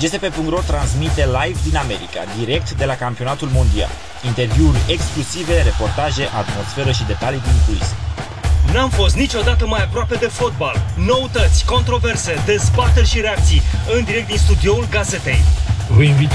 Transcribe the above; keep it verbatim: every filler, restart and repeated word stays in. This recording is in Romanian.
G S P punct ro transmite live din America, direct de la campionatul mondial. Interviuri exclusive, reportaje, atmosferă și detalii din culise. N-am fost niciodată mai aproape de fotbal. Noutăți, controverse, dezbateri și reacții în direct din studioul Gazetei. Vă invit